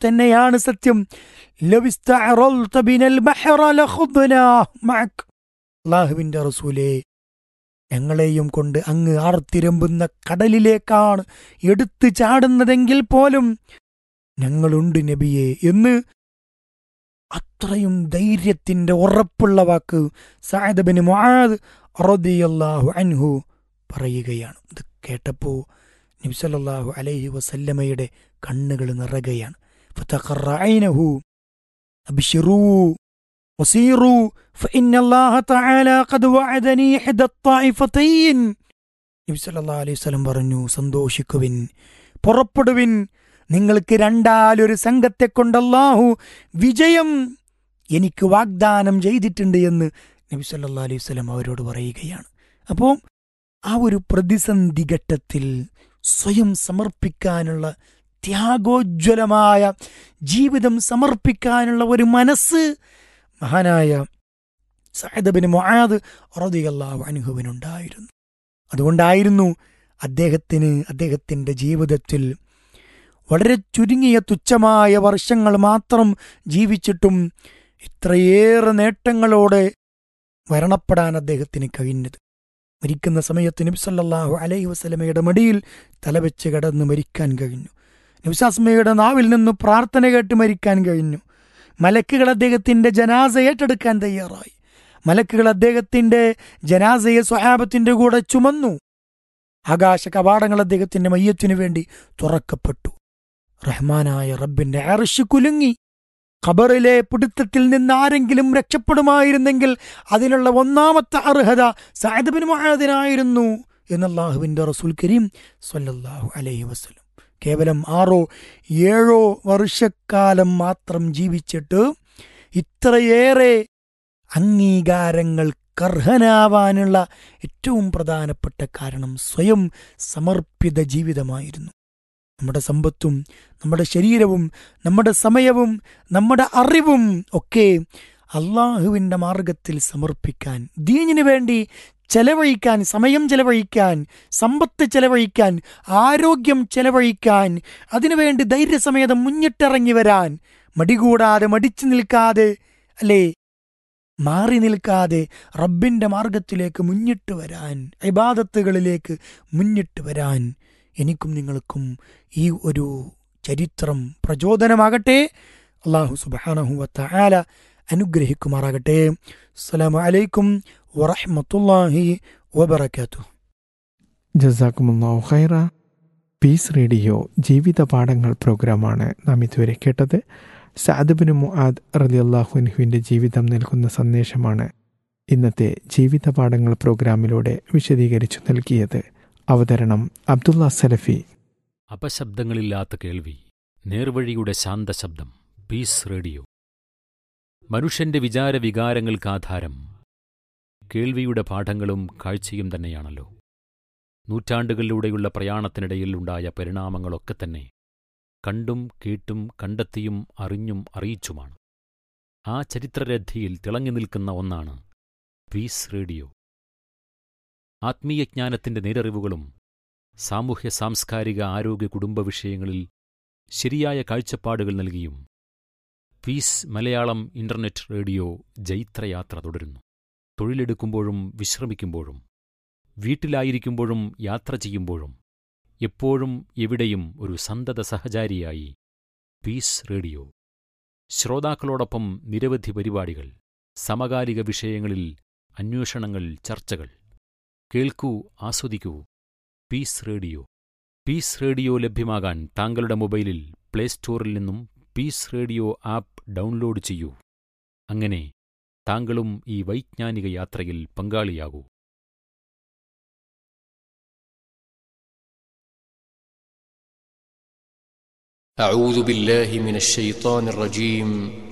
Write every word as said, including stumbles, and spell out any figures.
തന്നെയാണ് സത്യം. ലവിസ്തഅറൽത ബിനൽ ബഹറ ലഖുദ്നാ മഅക്. അല്ലാഹുവിൻ്റെ റസൂലേ, ഞങ്ങളെയും കൊണ്ട് അങ്ങ് ആർത്തിരമ്പുന്ന കടലിലേക്കാണ് എടുത്തു ചാടുന്നതെങ്കിൽ പോലും ഞങ്ങളുണ്ട് നബിയെ എന്ന് അത്രയും ധൈര്യത്തിൻ്റെ ഉറപ്പുള്ള വാക്ക് സഅദ് ബിൻ മുആദ് റളിയല്ലാഹു അൻഹു പറയുകയാണ്. ഇത് കേട്ടപ്പോൾ നബി സല്ലല്ലാഹു അലൈഹി വസല്ലമയുടെ കണ്ണുകൾ നിറയുകയാണ്. ഫതഖറ ഐനഹു അബ്ശിറൂ വസീറൂ ഫഇന്നല്ലാഹ തആല ഖദ് വഅദനി ഇഹ്ദ الطائفتين. നബി സല്ലല്ലാഹു അലൈഹി വസല്ലം പറഞ്ഞു, സന്തോഷിക്കുവിൻ, പുറപ്പെടുവിൻ, നിങ്ങൾക്ക് രണ്ടാലൊരു സംഘത്തെ കൊണ്ട് അല്ലാഹു വിജയം എനിക്ക് വാഗ്ദാനം ചെയ്തിട്ടുണ്ട് എന്ന് നബി സല്ലല്ലാഹു അലൈഹി വസല്ലം അവരോട് പറയുകയാണ്. അപ്പോൾ ആ ഒരു പ്രതിസന്ധി ഘട്ടത്തിൽ സ്വയം സമർപ്പിക്കാനുള്ള, ത്യാഗോജ്വലമായ ജീവിതം സമർപ്പിക്കാനുള്ള ഒരു മനസ്സ് മഹാനായ സഅദ് ബിൻ മുആദ് റളിയല്ലാഹു അൻഹുവിനുണ്ടായിരുന്നു. അതുകൊണ്ടായിരുന്നു അദ്ദേഹത്തിന് അദ്ദേഹത്തിൻ്റെ ജീവിതത്തിൽ വളരെ ചുരുങ്ങിയ തുച്ഛമായ വർഷങ്ങൾ മാത്രം ജീവിച്ചിട്ടും ഇത്രയേറെ നേട്ടങ്ങളോടെ മരണപ്പെടാൻ അദ്ദേഹത്തിന് കഴിഞ്ഞത്. മരിക്കുന്ന സമയത്ത് നബി സല്ലല്ലാഹു അലൈഹി വസല്ലമയുടെ മടിയിൽ തലവെച്ച് കിടന്ന് മരിക്കാൻ കഴിഞ്ഞു. നബി സല്ലല്ലാഹുവിന്റെ നാവിൽ നിന്ന് പ്രാർത്ഥന കേട്ട് മരിക്കാൻ കഴിഞ്ഞു. മലക്കുകൾ അദ്ദേഹത്തിൻ്റെ ജനാസ ഏറ്റെടുക്കാൻ തയ്യാറായി. മലക്കുകൾ അദ്ദേഹത്തിൻ്റെ ജനാസയെ സ്വഹാബത്തിൻ്റെ കൂടെ ചുമന്നു. ആകാശ കവാടങ്ങൾ അദ്ദേഹത്തിൻ്റെ മയ്യത്തിനു വേണ്ടി തുറക്കപ്പെട്ടു. റഹ്മാനായ റബ്ബിൻ്റെ അർശ് കുലുങ്ങി. ഖബറിലെ പിടുത്തത്തിൽ നിന്ന് ആരെങ്കിലും രക്ഷപ്പെടുമായിരുന്നെങ്കിൽ അതിനുള്ള ഒന്നാമത്തെ അർഹത സഅദ് ബിൻ മുആദിനായിരുന്നു എന്ന് അല്ലാഹുവിൻ്റെ റസൂൽ കരീം സ്വല്ലല്ലാഹു അലൈഹി വസല്ലം. കേവലം ആറോ ഏഴോ വർഷക്കാലം മാത്രം ജീവിച്ചിട്ട് ഇത്രയേറെ അംഗീകാരങ്ങൾക്കർഹനാവാനുള്ള ഏറ്റവും പ്രധാനപ്പെട്ട കാരണം സ്വയം സമർപ്പിത ജീവിതമായിരുന്നു. നമ്മുടെ സമ്പത്തും നമ്മുടെ ശരീരവും നമ്മുടെ സമയവും നമ്മുടെ അറിവും ഒക്കെ അള്ളാഹുവിൻ്റെ മാർഗത്തിൽ സമർപ്പിക്കാൻ, ദീനിനു വേണ്ടി ചെലവഴിക്കാൻ, സമയം ചെലവഴിക്കാൻ, സമ്പത്ത് ചെലവഴിക്കാൻ, ആരോഗ്യം ചെലവഴിക്കാൻ, അതിനുവേണ്ടി ധൈര്യസമേതം മുന്നിട്ടിറങ്ങി വരാൻ, മടികൂടാതെ മടിച്ചു നിൽക്കാതെ, അല്ലേ, മാറി നിൽക്കാതെ റബ്ബിൻ്റെ മാർഗത്തിലേക്ക് മുന്നിട്ട് വരാൻ, ഇബാദത്തുകളിലേക്ക് മുന്നിട്ട് വരാൻ എനിക്കും നിങ്ങൾക്കും ഈ ഒരു ചരിത്രം പ്രചോദനമാകട്ടെ. അല്ലാഹു സുബ്ഹാനഹു വ തആല അനുഗ്രഹിക്കുമാറാകട്ടെ. അസ്സലാമു അലൈക്കും വറഹ്മത്തുള്ളാഹി വബറകാതുഹു. ജസാക്കുമുല്ലാഹു ഖൈറ. പീസ് റേഡിയോ ജീവിത പാഠങ്ങൾ പ്രോഗ്രാമാണ് നാം ഇതുവരെ കേട്ടത്. സഅദ് ബിൻ മുആദ് റളിയല്ലാഹു അൻഹുവിൻ്റെ ജീവിതം നൽകുന്ന സന്ദേശമാണ് ഇന്നത്തെ ജീവിത പാഠങ്ങൾ പ്രോഗ്രാമിലൂടെ വിശദീകരിച്ചു നൽകിയത്. അവതരണം അബ്ദുള്ള സലഫി. അപശബ്ദങ്ങളില്ലാത്ത കേൾവി, നേർവഴിയുടെ ശാന്തശബ്ദം. Piece radio. മനുഷ്യന്റെ വിചാരവികാരങ്ങൾക്കാധാരം കേൾവിയുടെ പാഠങ്ങളും കാഴ്ചയും തന്നെയാണല്ലോ. നൂറ്റാണ്ടുകളിലൂടെയുള്ള പ്രയാണത്തിനിടയിൽ ഉണ്ടായ പരിണാമങ്ങളൊക്കെ തന്നെ കണ്ടും കേട്ടും കണ്ടെത്തിയും അറിഞ്ഞും അറിയിച്ചുമാണ്. ആ ചരിത്രരഥിയിൽ തിളങ്ങി നിൽക്കുന്ന ഒന്നാണ് പീസ് റേഡിയോ. ആത്മീയജ്ഞാനത്തിന്റെ നേരറിവുകളും സാമൂഹ്യ സാംസ്കാരിക ആരോഗ്യ കുടുംബ വിഷയങ്ങളിൽ ശരിയായ കാഴ്ചപ്പാടുകൾ നൽകിയും പീസ് മലയാളം ഇന്റർനെറ്റ് റേഡിയോ ജൈത്രയാത്ര തുടരുന്നു. തൊഴിലെടുക്കുമ്പോഴും വിശ്രമിക്കുമ്പോഴും വീട്ടിലായിരിക്കുമ്പോഴും യാത്ര ചെയ്യുമ്പോഴും എപ്പോഴും എവിടെയും ഒരു സന്തത സഹചാരിയായി പീസ് റേഡിയോ. ശ്രോതാക്കളോടൊപ്പം നിരവധി പരിപാടികൾ, സമകാലിക വിഷയങ്ങളിൽ അന്വേഷണങ്ങൾ, ചർച്ചകൾ. കേൾക്കൂ, ആസ്വദിക്കൂ. Piece radio. പീസ് റേഡിയോ ലഭ്യമാകാൻ താങ്കളുടെ മൊബൈലിൽ പ്ലേ സ്റ്റോറിൽ നിന്നും പീസ് റേഡിയോ ആപ്പ് ഡൗൺലോഡ് ചെയ്യൂ. അങ്ങനെ താങ്കളും ഈ വൈജ്ഞാനിക യാത്രയിൽ പങ്കാളിയാകൂ. أعوذ بالله من الشيطان الرجيم